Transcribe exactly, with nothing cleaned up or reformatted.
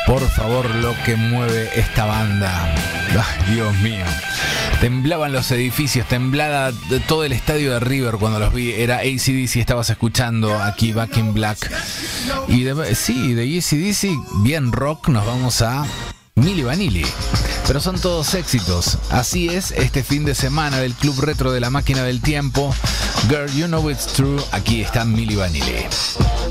Por favor, lo que mueve esta banda. Ay, Dios mío. Temblaban los edificios, temblaba todo el estadio de River cuando los vi. Era A C D C, estabas escuchando aquí Back in Black. Y de, sí, de A C D C, bien rock, nos vamos a Milli Vanilli. Pero son todos éxitos. Así es, este fin de semana del Club Retro de la Máquina del Tiempo. Girl, you know it's true. Aquí está Milli Vanilli.